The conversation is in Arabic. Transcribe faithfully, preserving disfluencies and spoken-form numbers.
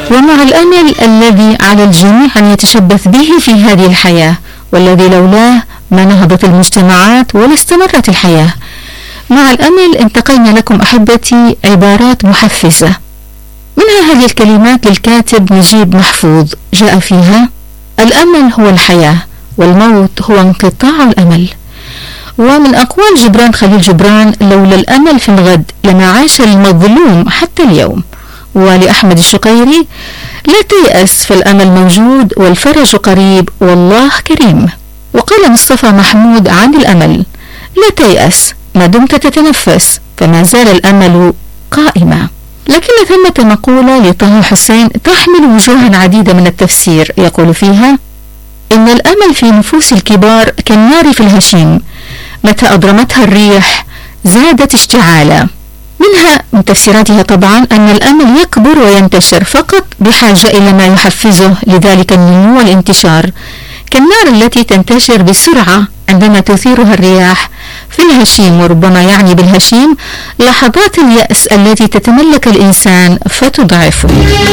ومع الأمل الذي على الجميع أن يتشبث به في هذه الحياة، والذي لولاه ما نهضت المجتمعات ولا استمرت الحياة. مع الأمل انتقينا لكم أحبتي عبارات محفزة، منها هذه الكلمات للكاتب نجيب محفوظ، جاء فيها: الأمل هو الحياة، والموت هو انقطاع الأمل. ومن أقوال جبران خليل جبران: لولا الأمل في الغد لما عاش المظلوم حتى اليوم. ولأحمد الشقيري: لا تيأس فالأمل موجود والفرج قريب والله كريم. وقال مصطفى محمود عن الأمل: لا تيأس ما دمت تتنفس فما زال الأمل قائما. لكن ثمة مقولة لطه حسين تحمل وجوها عديدة من التفسير، يقول فيها: إن الأمل في نفوس الكبار كالنار في الهشيم، متى أضرمتها الريح زادت اشتعالا. منها من تفسيراتها طبعا أن الأمل يكبر وينتشر فقط بحاجة إلى ما يحفزه لذلك النمو والانتشار، كالنار التي تنتشر بسرعة عندما تثيرها الرياح في الهشيم. وربما يعني بالهشيم لحظات اليأس التي تتملك الإنسان فتضعفه.